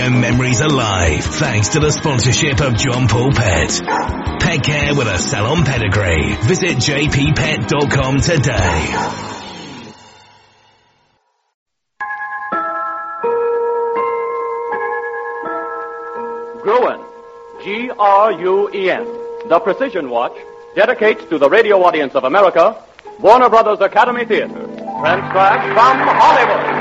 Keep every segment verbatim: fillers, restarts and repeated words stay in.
them memories alive thanks to the sponsorship of John Paul Pet. Pet care with a salon pedigree. Visit j p pet dot com today. Gruen, G R U E N, the Precision Watch, dedicates to the radio audience of America Warner Brothers Academy Theater, transcribed from Hollywood.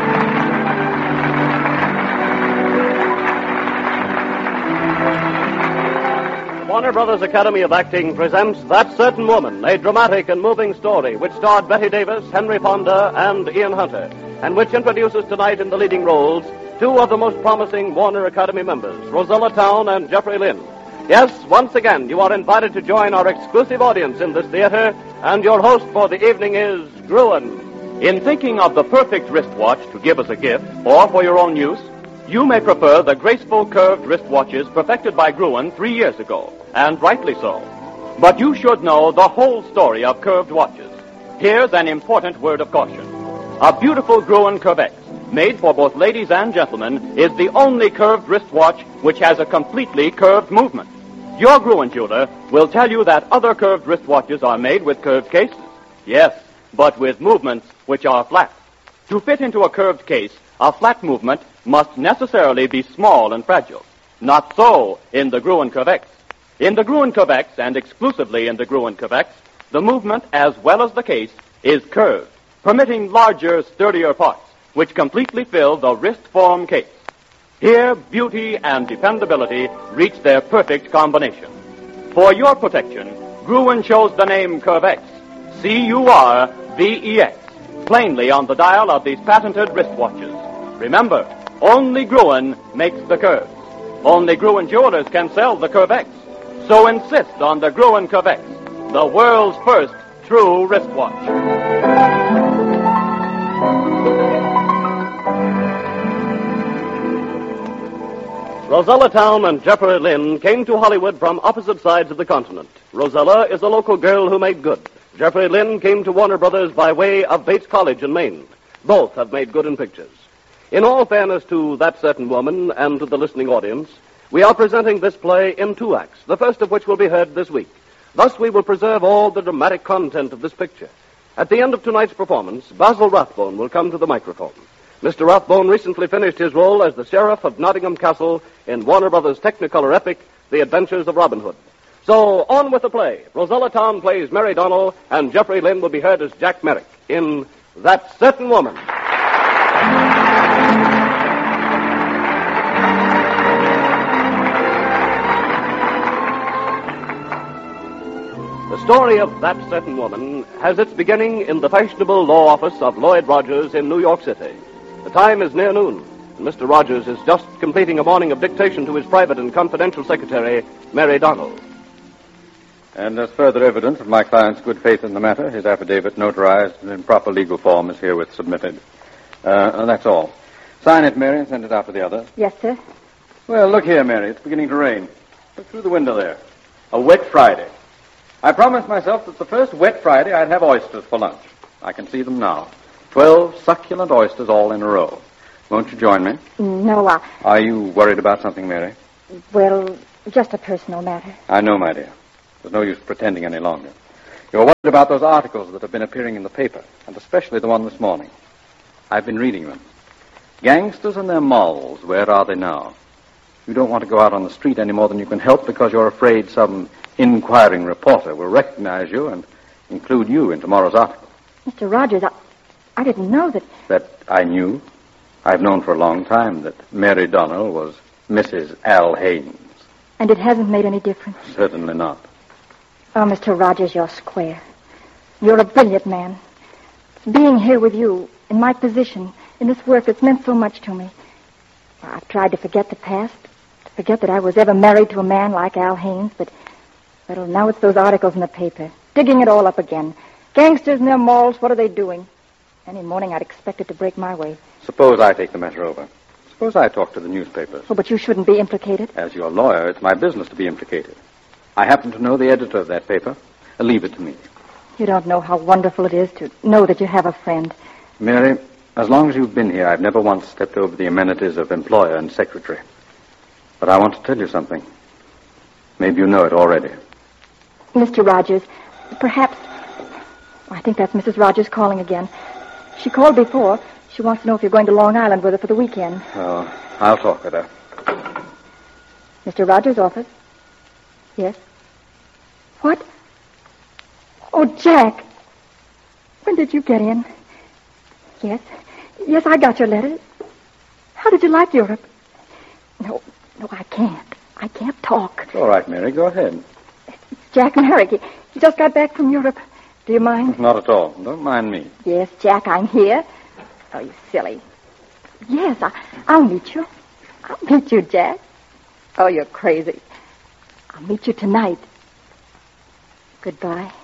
Warner Brothers Academy of Acting presents That Certain Woman, a dramatic and moving story which starred Bette Davis, Henry Fonda, and Ian Hunter, and which introduces tonight in the leading roles two of the most promising Warner Academy members, Rosella Towne and Jeffrey Lynn. Yes, once again, you are invited to join our exclusive audience in this theater, and your host for the evening is Gruen. In thinking of the perfect wristwatch to give as a gift, or for your own use, you may prefer the graceful curved wristwatches perfected by Gruen three years ago, and rightly so. But you should know the whole story of curved watches. Here's an important word of caution. A beautiful Gruen Curvex, made for both ladies and gentlemen, is the only curved wristwatch which has a completely curved movement. Your Gruen jeweler will tell you that other curved wristwatches are made with curved cases. Yes, but with movements which are flat. To fit into a curved case, a flat movement must necessarily be small and fragile. Not so in the Gruen Curvex. In the Gruen Curvex, and exclusively in the Gruen Curvex, the movement as well as the case is curved, permitting larger, sturdier parts, which completely fill the wrist-form case. Here, beauty and dependability reach their perfect combination. For your protection, Gruen chose the name Curvex, C U R V E X, plainly on the dial of these patented wristwatches. Remember, only Gruen makes the curves. Only Gruen jewelers can sell the Curvex. So insist on the Gruen Curvex, the world's first true wristwatch. Rosella Towne and Jeffrey Lynn came to Hollywood from opposite sides of the continent. Rosella is a local girl who made good. Jeffrey Lynn came to Warner Brothers by way of Bates College in Maine. Both have made good in pictures. In all fairness to That Certain Woman and to the listening audience, we are presenting this play in two acts, the first of which will be heard this week. Thus, we will preserve all the dramatic content of this picture. At the end of tonight's performance, Basil Rathbone will come to the microphone. Mister Rathbone recently finished his role as the Sheriff of Nottingham Castle in Warner Brothers' Technicolor epic, The Adventures of Robin Hood. So, on with the play. Rosella Towne plays Mary Donnell, and Jeffrey Lynn will be heard as Jack Merrick in That Certain Woman. The story of That Certain Woman has its beginning in the fashionable law office of Lloyd Rogers in New York City. The time is near noon, and Mister Rogers is just completing a morning of dictation to his private and confidential secretary, Mary Donnell. And as further evidence of my client's good faith in the matter, his affidavit, notarized and in proper legal form, is herewith submitted. Uh, and that's all. Sign it, Mary, and send it out to the others. Yes, sir. Well, look here, Mary. It's beginning to rain. Look through the window there. A wet Friday. I promised myself that the first wet Friday I'd have oysters for lunch. I can see them now. Twelve succulent oysters all in a row. Won't you join me? No, I... Are you worried about something, Mary? Well, just a personal matter. I know, my dear. There's no use pretending any longer. You're worried about those articles that have been appearing in the paper, and especially the one this morning. I've been reading them. Gangsters and their molls, where are they now? You don't want to go out on the street any more than you can help because you're afraid some inquiring reporter will recognize you and include you in tomorrow's article. Mister Rogers, I, I didn't know that... That I knew? I've known for a long time that Mary Donnell was Missus Al Haynes. And it hasn't made any difference? Certainly not. Oh, Mister Rogers, you're square. You're a brilliant man. It's being here with you, in my position, in this work that's meant so much to me. I've tried to forget the past, to forget that I was ever married to a man like Al Haynes, but... Well, now it's those articles in the paper, digging it all up again. Gangsters and their malls, what are they doing? Any morning I'd expect it to break my way. Suppose I take the matter over. Suppose I talk to the newspapers. Oh, but you shouldn't be implicated. As your lawyer, it's my business to be implicated. I happen to know the editor of that paper. Leave it to me. You don't know how wonderful it is to know that you have a friend. Mary, as long as you've been here, I've never once stepped over the amenities of employer and secretary. But I want to tell you something. Maybe you know it already. Mister Rogers, perhaps... I think that's Missus Rogers calling again. She called before. She wants to know if you're going to Long Island with her for the weekend. Oh, I'll talk with her. Mister Rogers' office? Yes. What? Oh, Jack. When did you get in? Yes. Yes, I got your letter. How did you like Europe? No, no, I can't. I can't talk. It's all right, Mary. Go ahead. It's Jack Merrick. He, he just got back from Europe. Do you mind? Not at all. Don't mind me. Yes, Jack, I'm here. Oh, you silly. Yes, I, I'll meet you. I'll meet you, Jack. Oh, you're crazy. I'll meet you tonight. Goodbye.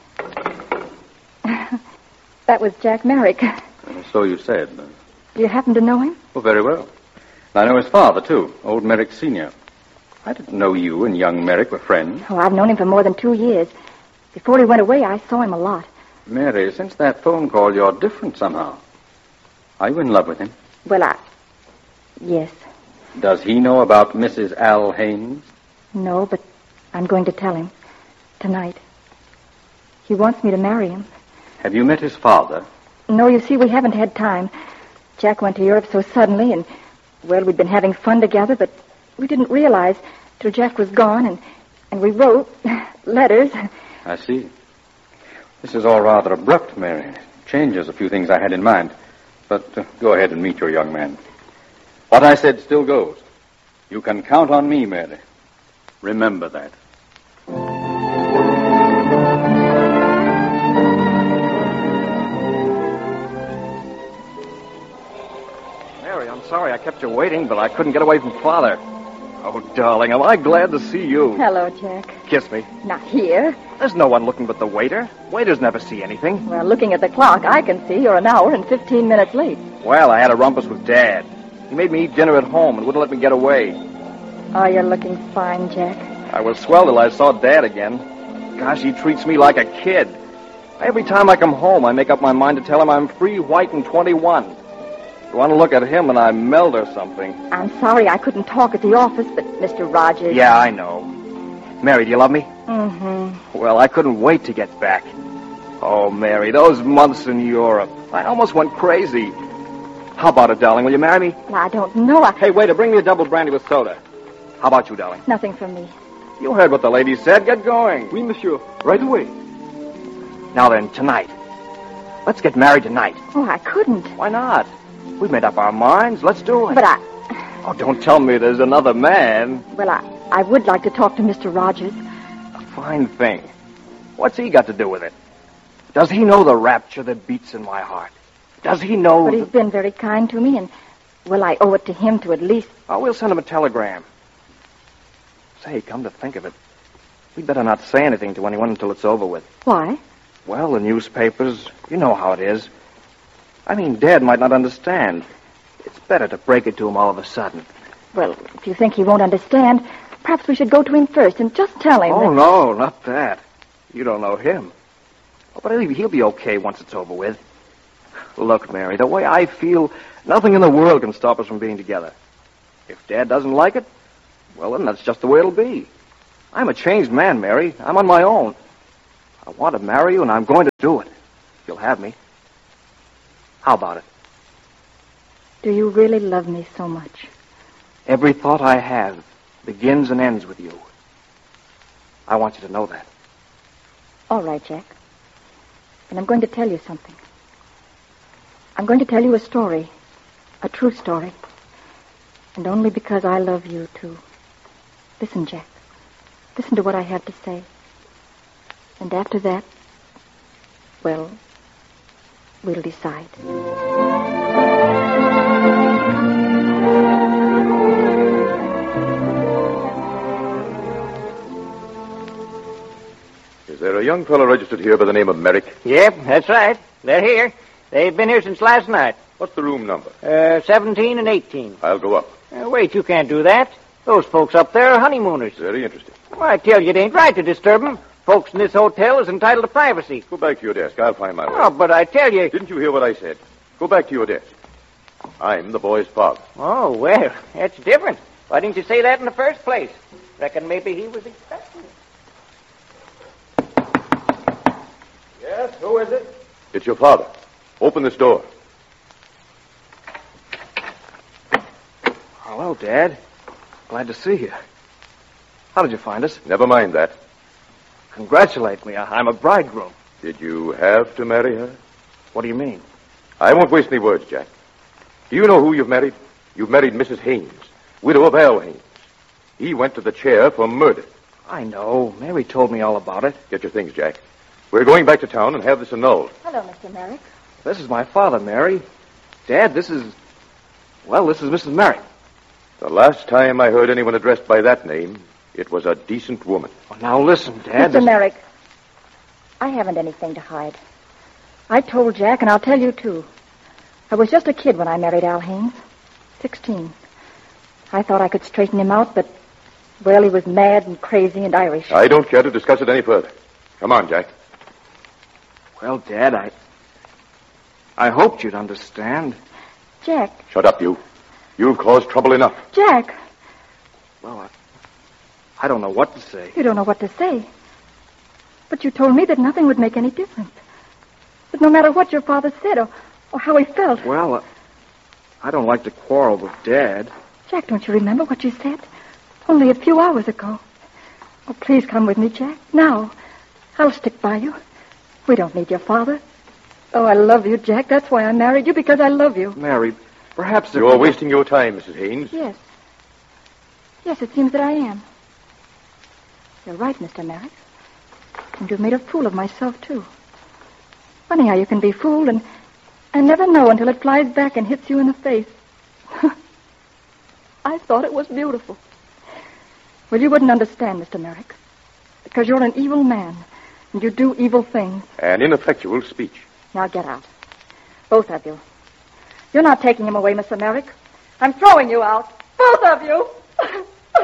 That was Jack Merrick. Uh, so you said. Do you happen to know him? Oh, very well. I know his father, too, old Merrick Senior I didn't know you and young Merrick were friends. Oh, I've known him for more than two years. Before he went away, I saw him a lot. Mary, since that phone call, you're different somehow. Are you in love with him? Well, I... Yes. Does he know about Missus Al Haynes? No, but I'm going to tell him. Tonight. He wants me to marry him. Have you met his father? No, you see, we haven't had time. Jack went to Europe so suddenly, and, well, we'd been having fun together, but we didn't realize till Jack was gone, and, and we wrote letters. I see. This is all rather abrupt, Mary. It changes a few things I had in mind. But uh, go ahead and meet your young man. What I said still goes. You can count on me, Mary. Remember that. Mary, I'm sorry I kept you waiting, but I couldn't get away from Father. Oh, darling, am I glad to see you. Hello, Jack. Kiss me. Not here. There's no one looking but the waiter. Waiters never see anything. Well, looking at the clock, I can see you're an hour and fifteen minutes late. Well, I had a rumpus with Dad. He made me eat dinner at home and wouldn't let me get away. Oh, you're looking fine, Jack. I was swell till I saw Dad again. Gosh, he treats me like a kid. Every time I come home, I make up my mind to tell him I'm free, white, and twenty-one. You want to look at him and I melt or something. I'm sorry I couldn't talk at the office, but Mister Rogers... Yeah, I know. Mary, do you love me? Mm-hmm. Well, I couldn't wait to get back. Oh, Mary, those months in Europe. I almost went crazy. How about it, darling? Will you marry me? I don't know. I... Hey, waiter, bring me a double brandy with soda. How about you, darling? Nothing from me. You heard what the lady said. Get going. Oui, monsieur. Right away. Now then, tonight. Let's get married tonight. Oh, I couldn't. Why not? We've made up our minds. Let's do it. But I... Oh, don't tell me there's another man. Well, I, I would like to talk to Mister Rogers. A fine thing. What's he got to do with it? Does he know the rapture that beats in my heart? Does he know... But he's been very kind to me, and, well, I owe it to him to at least... Oh, we'll send him a telegram. Say, come to think of it, we'd better not say anything to anyone until it's over with. Why? Well, the newspapers, you know how it is. I mean, Dad might not understand. It's better to break it to him all of a sudden. Well, if you think he won't understand, perhaps we should go to him first and just tell him Oh, that... no, not that. You don't know him. Oh, but he'll he'll be okay once it's over with. Look, Mary, the way I feel, nothing in the world can stop us from being together. If Dad doesn't like it, well, then that's just the way it'll be. I'm a changed man, Mary. I'm on my own. I want to marry you, and I'm going to do it. If you'll have me. How about it? Do you really love me so much? Every thought I have begins and ends with you. I want you to know that. All right, Jack. And I'm going to tell you something. I'm going to tell you a story. A true story. And only because I love you, too. Listen, Jack. Listen to what I have to say. And after that, well, we'll decide. Is there a young fellow registered here by the name of Merrick? Yep, that's right. They're here. They've been here since last night. What's the room number? Uh, seventeen and eighteen. I'll go up. Uh, wait, you can't do that. Those folks up there are honeymooners. Very interesting. Well, I tell you, it ain't right to disturb them. Folks in this hotel is entitled to privacy. Go back to your desk. I'll find my way. Oh, but I tell you... Didn't you hear what I said? Go back to your desk. I'm the boy's father. Oh, well, that's different. Why didn't you say that in the first place? Reckon maybe he was expecting it. Yes, who is it? It's your father. Open this door. Hello, Dad. Glad to see you. How did you find us? Never mind that. Congratulate me. I- I'm a bridegroom. Did you have to marry her? What do you mean? I won't waste any words, Jack. Do you know who you've married? You've married Missus Haynes, widow of Al Haynes. He went to the chair for murder. I know. Mary told me all about it. Get your things, Jack. We're going back to town and have this annulled. Hello, Mister Merrick. This is my father, Mary. Dad, this is... Well, this is Missus Merrick. The last time I heard anyone addressed by that name, it was a decent woman. Well, now listen, Dad. Mister this- Merrick, I haven't anything to hide. I told Jack, and I'll tell you, too. I was just a kid when I married Al Haynes. Sixteen. I thought I could straighten him out, but, well, he was mad and crazy and Irish. I don't care to discuss it any further. Come on, Jack. Well, Dad, I... I hoped you'd understand. Jack, Shut up, you. You've caused trouble enough. Jack, Well, I... I don't know what to say. you don't know what to say. But you told me that nothing would make any difference. That no matter what your father said or, or how he felt. Well, uh, I don't like to quarrel with Dad. Jack, don't you remember what you said? Only a few hours ago. Oh, please come with me, Jack. Now. I'll stick by you. We don't need your father. Oh, I love you, Jack. That's why I married you, because I love you. Mary, perhaps... if You're we- wasting your time, Missus Haynes. Yes. Yes, it seems that I am. You're right, Mister Merrick. And you've made a fool of myself, too. Funny how you can be fooled and, and never know until it flies back and hits you in the face. I thought it was beautiful. Well, you wouldn't understand, Mister Merrick. Because you're an evil man, and you do evil things. An ineffectual speech. Now get out. Both of you. You're not taking him away, Mister Merrick. I'm throwing you out. Both of you.